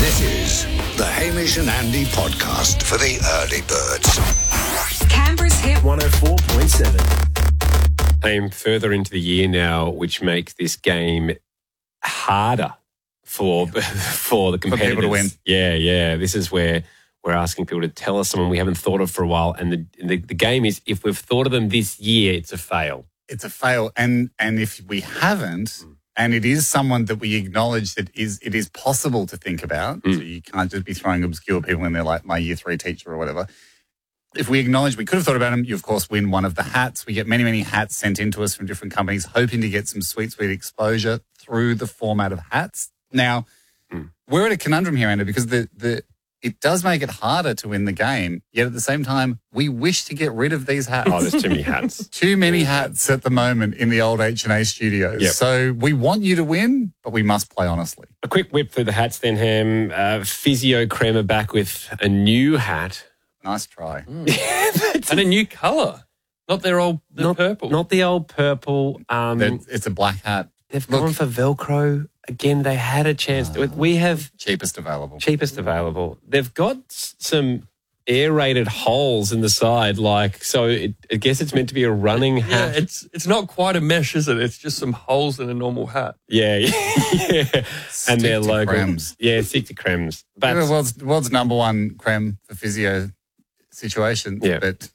This is the Hamish and Andy podcast for the early birds. Canberra's Hit 104.7. I'm further into the year now, which makes this game harder for the competitors. For people to win. Yeah. This is where we're asking people to tell us someone we haven't thought of for a while. And the game is, if we've thought of them this year, it's a fail. It's a fail. And if we haven't, and it is someone that we acknowledge that it is possible to think about, so you can't just be throwing obscure people in there like my year 3 teacher or whatever. If we acknowledge we could have thought about them, you, of course, win one of the hats. We get many, many hats sent in to us from different companies, hoping to get some sweet exposure through the format of hats. Now, we're at a conundrum here, Andrew, because it does make it harder to win the game, yet at the same time, we wish to get rid of these hats. Oh, there's too many hats. Too many hats at the moment in the old H&A studios. Yep. So we want you to win, but we must play honestly. A quick whip through the hats then, Ham. Physio Crema back with a new hat. Nice try. And a new colour. Not their old purple. Not the old purple. It's a black hat. They've gone for Velcro. Again, they had a chance. We have Cheapest available. They've got some aerated holes in the side, so I guess it's meant to be a running hat. Yeah, it's not quite a mesh, is it? It's just some holes in a normal hat. Yeah. And their to logo. cremes. Yeah, stick to cremes. But You're the world's number one creme for physio situations. Yeah. But